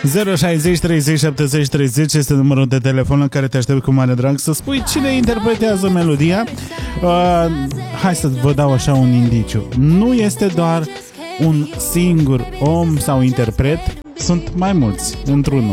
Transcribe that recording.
060 30 70 30 este numărul de telefon la care te aștept cu mare drag să spui cine interpretează melodia. Hai să vă dau așa un indiciu. Nu este doar un singur om sau interpret, sunt mai mulți într-unul.